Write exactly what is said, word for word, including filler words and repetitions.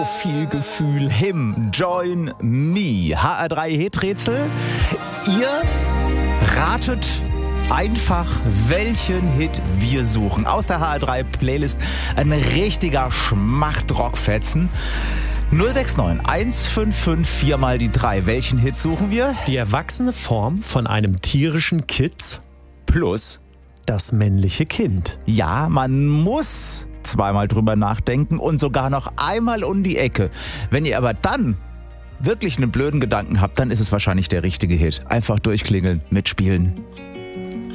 Viel Gefühl, Him, Join Me. H R drei Hiträtsel. Ihr ratet einfach, welchen Hit wir suchen. Aus der H R drei Playlist ein richtiger Schmacht-Rockfetzen. null sechs neun eins fünf fünf vier mal die drei. Welchen Hit suchen wir? Die erwachsene Form von einem tierischen Kitz Plus das männliche Kind. Ja, man muss zweimal drüber nachdenken und sogar noch einmal um die Ecke. Wenn ihr aber dann wirklich einen blöden Gedanken habt, dann ist es wahrscheinlich der richtige Hit. Einfach durchklingeln, mitspielen.